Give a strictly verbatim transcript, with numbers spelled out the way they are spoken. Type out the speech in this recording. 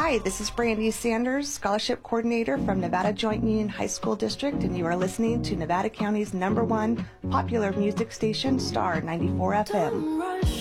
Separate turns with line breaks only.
Hi, this is Brandy Sanders, Scholarship Coordinator from Nevada Joint Union High School District, and you are listening to Nevada County's number one popular music station, Star ninety-four F M.